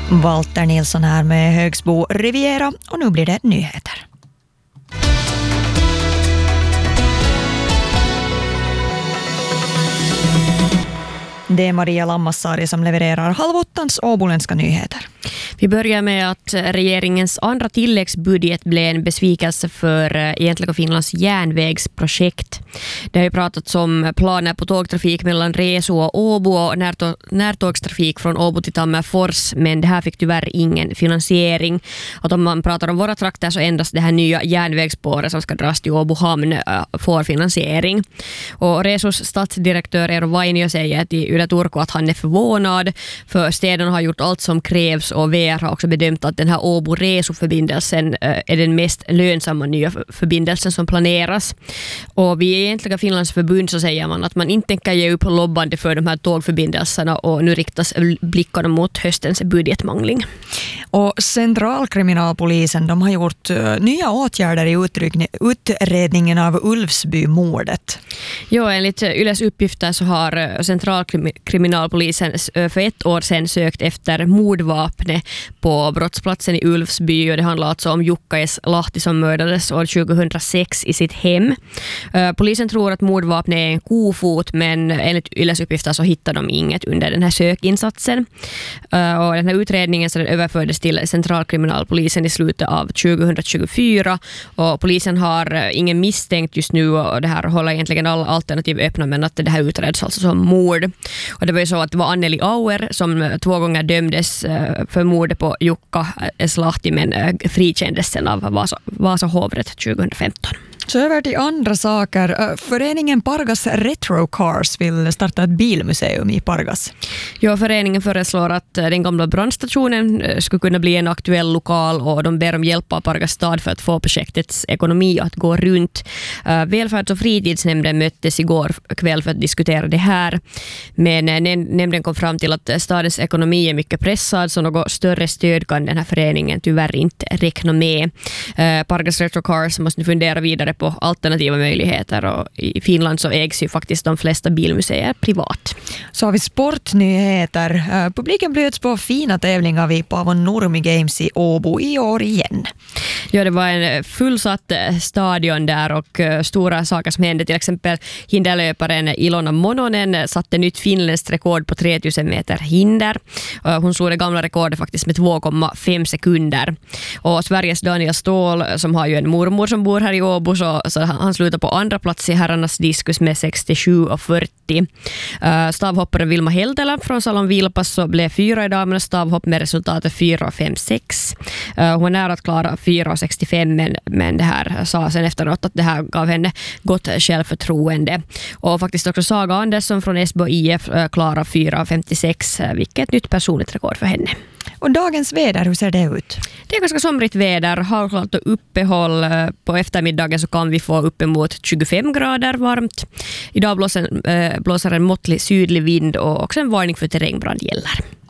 Walter Nilsson här med Högsbo Riviera och nu blir det nyheter. Det är Maria Lammassari som levererar halv åttans åboländska nyheter. Vi börjar med att regeringens andra tilläggsbudget blev en besvikelse för egentligen Finlands järnvägsprojekt. Det har ju pratats om planer på tågtrafik mellan Reso och Åbo och närtågstrafik från Åbo till Tammerfors, men det här fick tyvärr ingen finansiering. Och om man pratar om våra trakter så endast det här nya järnvägsspåret som ska dras till Åbo hamn får finansiering. Och Resos stadsdirektör Eero Vainio säger till Yle Turku att han är förvånad, för städerna har gjort allt som krävs och VR har också bedömt att den här Åbo-Reso-förbindelsen är den mest lönsamma nya förbindelsen som planeras. Och vi är egentligen Finlands förbund så säger man att man inte tänker ge upp lobbande för de här tågförbindelserna och nu riktas blickarna mot höstens budgetmangling. Och Centralkriminalpolisen de har gjort nya åtgärder i utredningen av Ulvsby-mordet. Ja, enligt Yles uppgifter så har Centralkriminalpolisen för 1 år sedan sökt efter mordvapnet på brottsplatsen i Ulvsby, och det handlar alltså om Jukka S. Lahti som mördades år 2006 i sitt hem. Polisen tror att mordvapnet är en kofot, men enligt Yles uppgifter så hittar de inget under den här sökinsatsen. Och den här utredningen så den överfördes till Centralkriminalpolisen i slutet av 2024 och polisen har ingen misstänkt just nu och det här håller egentligen alla alternativ öppna, men att det här utreds alltså som mord. Och det var ju så att det var Anneli Auer som 2 gånger dömdes för mordet på Jukka S. Lahti men frikändes sen av Vasa hovrätt 2015. Så över till andra saker. Föreningen Pargas Retro Cars vill starta ett bilmuseum i Pargas. Ja, föreningen föreslår att den gamla brandstationen skulle kunna bli en aktuell lokal och de ber om hjälp av Pargas stad för att få projektets ekonomi att gå runt. Välfärds- och fritidsnämnden möttes igår kväll för att diskutera det här. Men nämnden kom fram till att stadens ekonomi är mycket pressad, så något större stöd kan den här föreningen tyvärr inte räkna med. Pargas Retro Cars måste fundera vidare på alternativa möjligheter och i Finland så ägs ju faktiskt de flesta bilmuseer privat. Så har vi sportnyheter. Publiken bjöds på fina tävlingar vid Pavon Nurmi Games i Åbo i år igen. Ja, det var en fullsatt stadion där och stora saker som hände. Till exempel hinderlöparen Ilona Mononen satte nytt finländskt rekord på 3000 meter hinder. Hon slog det gamla rekordet faktiskt med 2,5 sekunder. Och Sveriges Daniel Ståhl som har ju en mormor som bor här i Åbo så han slutar på andra plats i herrarnas diskus med 67,40. Stavhopparen Vilma Heltela från Salon Vilpas så blev 4 i damernas stavhopp med resultatet 4,56. Hon är nära att klara 4,65 men det här sa sen efteråt att det här gav henne gott självförtroende. Och faktiskt också Saga Andersson från Esbo IF klarar 4,56 vilket nytt personligt rekord för henne. Och dagens väder, hur ser det ut? Det är ganska somrigt väder, halvklart och uppehåll. På eftermiddagen så kan vi få uppemot 25 grader varmt. Idag blåser en måttlig sydlig vind och också en varning för terrängbrand gäller.